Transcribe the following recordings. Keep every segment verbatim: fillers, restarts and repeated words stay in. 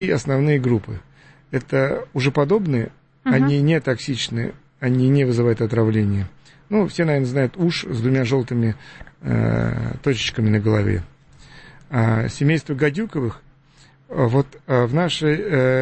И основные группы. Это ужеподобные, uh-huh. они не токсичны, они не вызывают отравления. Ну, все, наверное, знают уж с двумя желтыми э, точечками на голове. А семейство гадюковых, вот а в нашей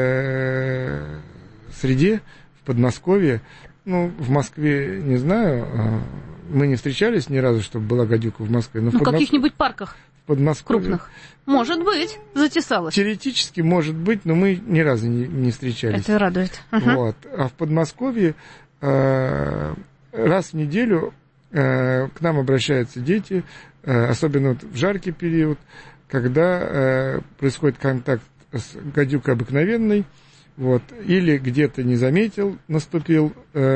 э, среде, в Подмосковье, ну, в Москве, не знаю, мы не встречались ни разу, чтобы была гадюка в Москве. Но ну, в Подмос... каких-нибудь парках Подмосковье... крупных. Может быть, затесалось. Теоретически может быть, но мы ни разу не, не встречались. Это радует. Uh-huh. Вот. А в Подмосковье э, раз в неделю э, к нам обращаются дети, э, особенно вот в жаркий период, когда э, происходит контакт с гадюкой обыкновенной, вот, или где-то не заметил, наступил,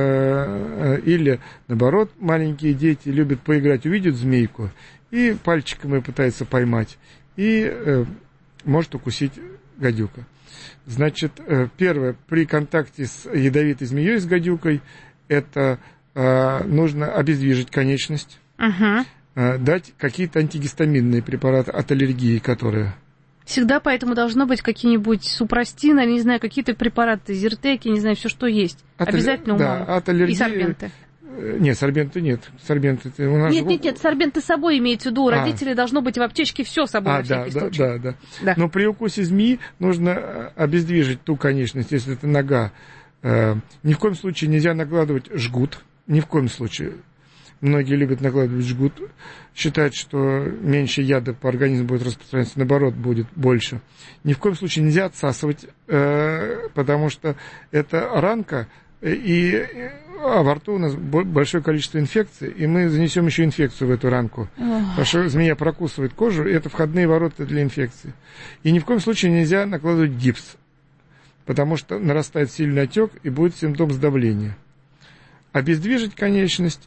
э, или, наоборот, маленькие дети любят поиграть, увидят змейку, и пальчиком ее пытаются поймать, и э, может укусить гадюка. Значит, э, первое, при контакте с ядовитой змеей, с гадюкой, это э, нужно обездвижить конечность, uh-huh. э, дать какие-то антигистаминные препараты от аллергии, которые... Всегда поэтому должно быть какие-нибудь супрастин, не знаю, какие-то препараты, зиртеки, не знаю, все, что есть. От обязательно да, умом. От аллергии... И сорбенты. Нет, сорбенты нет. Сорбенты у нас нет, же... нет, нет, сорбенты с собой имеется в виду. У а. родителей должно быть в аптечке все с собой, а, на всякий да, случай. Да, да, да. Но при укусе змеи нужно обездвижить ту конечность, если это нога. Ни в коем случае нельзя накладывать жгут. Ни в коем случае. Многие любят накладывать жгут. Считают, что меньше яда по организму будет распространяться, наоборот, будет больше. Ни в коем случае нельзя отсасывать, потому что это ранка, и а во рту у нас большое количество инфекций, и мы занесем еще инфекцию в эту ранку. Ох. Потому что змея прокусывает кожу, и это входные ворота для инфекции. И ни в коем случае нельзя накладывать гипс, потому что нарастает сильный отек, и будет симптом сдавления. Обездвижить конечность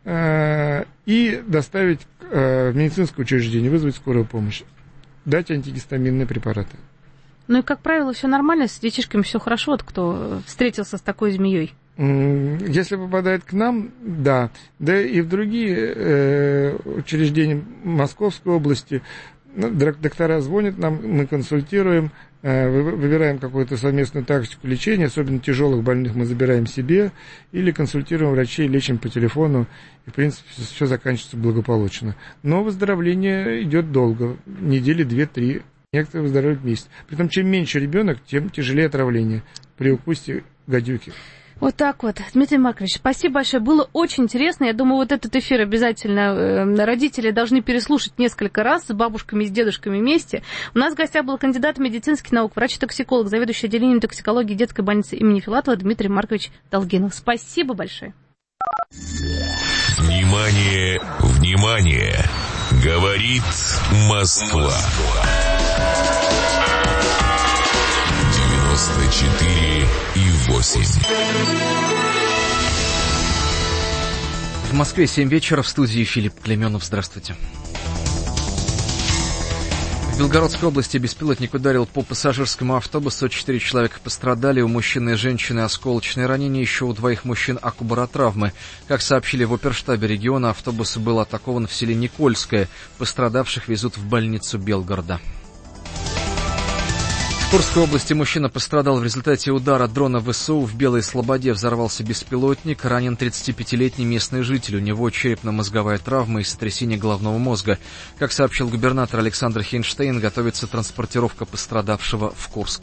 э, и доставить э, в медицинское учреждение, вызвать скорую помощь, дать антигистаминные препараты. Ну и, как правило, все нормально, с детишками все хорошо, вот кто встретился с такой змеей. Если попадает к нам, да. Да и в другие э, учреждения Московской области доктора звонят нам, мы консультируем, э, выбираем какую-то совместную тактику лечения, особенно тяжелых больных мы забираем себе, или консультируем врачей, лечим по телефону, и, в принципе, все заканчивается благополучно. Но выздоровление идет долго, недели две-три, некоторые выздоравливают месяц. Притом, чем меньше ребенок, тем тяжелее отравление при укусе гадюки. Вот так вот. Дмитрий Маркович, спасибо большое. Было очень интересно. Я думаю, вот этот эфир обязательно э, родители должны переслушать несколько раз с бабушками и с дедушками вместе. У нас в гостях был кандидат медицинских наук, врач-токсиколог, заведующий отделением токсикологии детской больницы имени Филатова Дмитрий Маркович Долгинов. Спасибо большое. Внимание, внимание! Говорит Москва. девяносто четыре и восемь. В Москве семь вечера, в студии Филипп Клеменов. Здравствуйте. В Белгородской области беспилотник ударил по пассажирскому автобусу. Четыре человека пострадали. У мужчины и женщины осколочные ранения. Еще у двоих мужчин акубаротравмы. Как сообщили в оперштабе региона, автобус был атакован в селе Никольское. Пострадавших везут в больницу Белгорода. В Курской области мужчина пострадал в результате удара дрона ВСУ. В Белой Слободе взорвался беспилотник. Ранен тридцатипятилетний местный житель. У него черепно-мозговая травма и сотрясение головного мозга. Как сообщил губернатор Александр Хейнштейн, готовится транспортировка пострадавшего в Курск.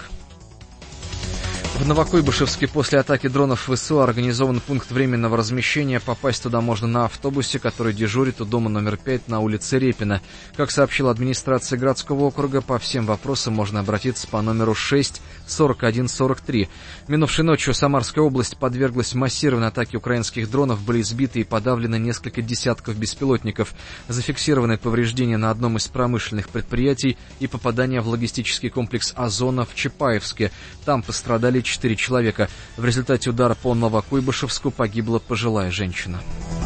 В Новокуйбышевске после атаки дронов ВСУ организован пункт временного размещения. Попасть туда можно на автобусе, который дежурит у дома номер пять на улице Репина. Как сообщила администрация городского округа, по всем вопросам можно обратиться по номеру шесть сорок один сорок три. Минувшей ночью Самарская область подверглась массированной атаке украинских дронов. Были сбиты и подавлены несколько десятков беспилотников. Зафиксированы повреждения на одном из промышленных предприятий и попадание в логистический комплекс «Озона» в Чапаевске. Там пострадали четыре человека. В результате удара по Новокуйбышевску погибла пожилая женщина.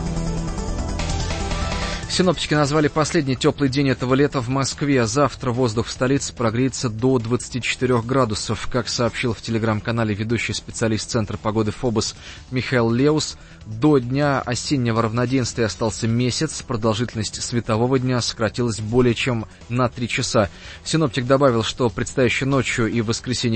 Синоптики назвали последний теплый день этого лета в Москве. Завтра воздух в столице прогреется до двадцати четырёх градусов. Как сообщил в телеграм-канале ведущий специалист Центра погоды ФОБОС Михаил Леус, до дня осеннего равноденствия остался месяц. Продолжительность светового дня сократилась более чем на три часа. Синоптик добавил, что предстоящей ночью и в воскресенье